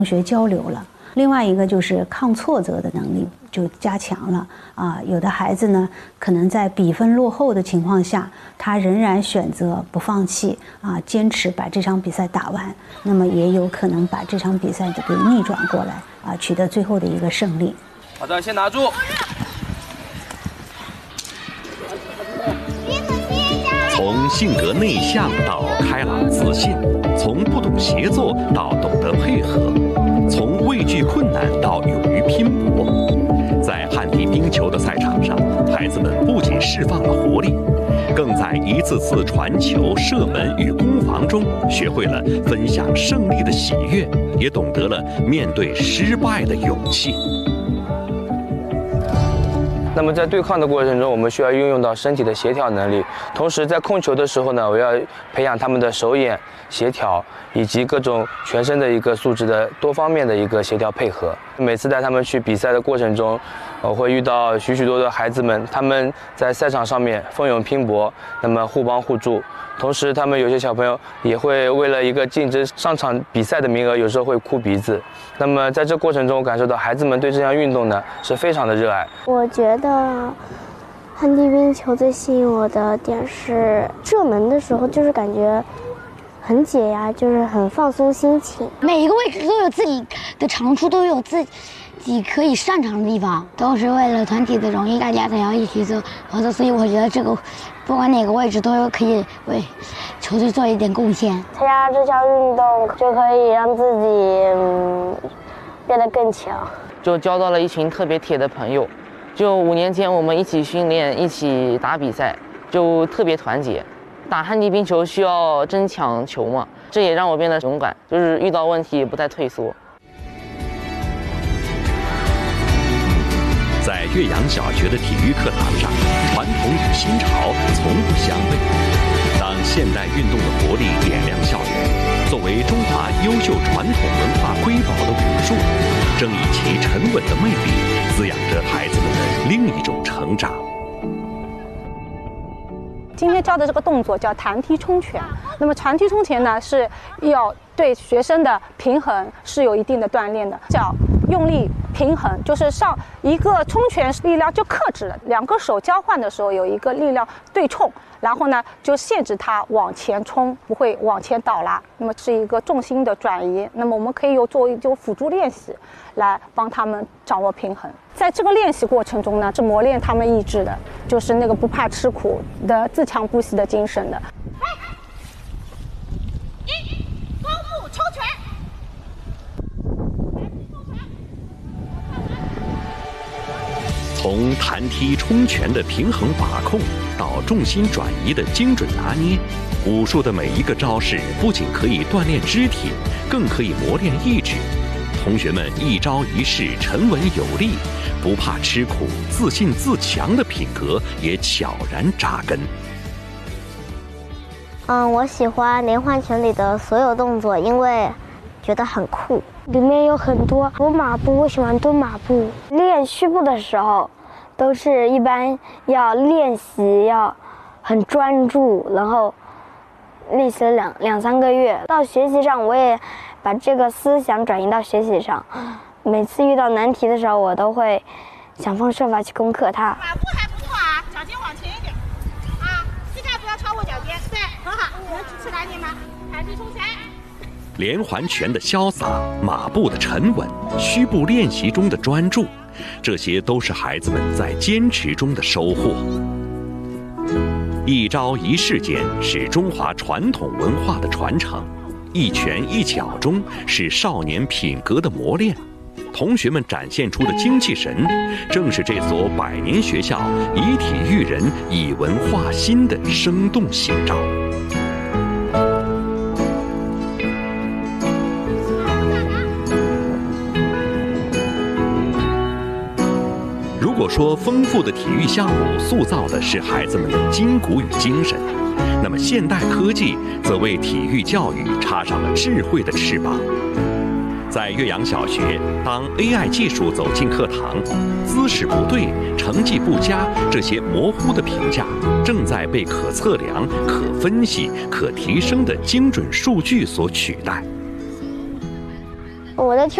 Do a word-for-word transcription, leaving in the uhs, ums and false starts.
同学交流了。另外一个就是抗挫折的能力就加强了啊。有的孩子呢，可能在比分落后的情况下，他仍然选择不放弃啊，坚持把这场比赛打完，那么也有可能把这场比赛给逆转过来啊，取得最后的一个胜利。 好的，先拿住。 从性格内向到开朗自信，从不懂协作到懂得配合，从畏惧困难到勇于拼搏。在旱地冰球的赛场上，孩子们不仅释放了活力，更在一次次传球、射门与攻防中学会了分享胜利的喜悦，也懂得了面对失败的勇气。 那么在对抗的过程中，我们需要运用到身体的协调能力，同时在控球的时候呢，我要培养他们的手眼协调以及各种全身的一个素质的多方面的一个协调配合。每次带他们去比赛的过程中，我会遇到许许多多的孩子们，他们在赛场上面奋勇拼搏，那么互帮互助。同时，他们有些小朋友也会为了一个竞争上场比赛的名额，有时候会哭鼻子。那么在这过程中，我感受到孩子们对这项运动呢是非常的热爱。 我觉得旱地冰球最吸引我的点是射门的时候，就是感觉很解压，就是很放松心情。 每一个位置都有自己的长处，都有自己可以擅长的地方，都是为了团体的荣誉，大家才要一起做合作。所以我觉得这个不管哪个位置都有可以为球队做一点贡献。 参加这项运动就可以让自己、嗯、变得更强， 就交到了一群特别铁的朋友。就五年前我们一起训练，一起打比赛，就特别团结。打旱地冰球需要争抢球嘛，这也让我变得勇敢，就是遇到问题不再退缩。 在岳阳小学的体育课堂上，传统与新潮从不相悖。当现代运动的活力点亮校园，作为中华优秀传统文化瑰宝的武术，正以其沉稳的魅力，滋养着孩子们的另一种成长。 今天教的这个动作叫弹踢冲拳。那么弹踢冲拳呢，是要对学生的平衡是有一定的锻炼的，脚用力平衡，就是上一个冲拳力量就克制了，两个手交换的时候有一个力量对冲，然后呢就限制它往前冲，不会往前倒拉。那么是一个重心的转移。那么我们可以有作为就辅助练习来帮他们掌握平衡。在这个练习过程中呢，是磨练他们意志的，就是那个不怕吃苦的自强不息的精神的。 一，弓步抽拳。 从弹踢冲拳的平衡把控到重心转移的精准拿捏，武术的每一个招式不仅可以锻炼肢体，更可以磨练意志。同学们一招一式沉稳有力，不怕吃苦、自信自强的品格也悄然扎根。 嗯，我喜欢连环拳里的所有动作，因为觉得很酷。里面有很多蹲马步，我喜欢蹲马步。练虚步的时候，都是一般要练习，要很专注，然后练习了两两三个月。到学习上，我也把这个思想转移到学习上。每次遇到难题的时候，我都会想方设法去攻克它。 马步还不错啊，脚尖往前一点，啊，膝盖不要超过脚尖，对，很好。能支持来点吗？弹踢冲拳。 连环拳的潇洒，马步的沉稳，虚步练习中的专注，这些都是孩子们在坚持中的收获。一招一式间是中华传统文化的传承，一拳一脚中是少年品格的磨练。同学们展现出的精气神，正是这所百年学校以体育人、以文化心的生动写照。如果说丰富的体育项目塑造的是孩子们的筋骨与精神，那么现代科技则为体育教育插上了智慧的翅膀。在岳阳小学，当 A I 技术走进课堂，姿势不对、成绩不佳这些模糊的评价，正在被可测量、可分析、可提升的精准数据所取代。 我的跳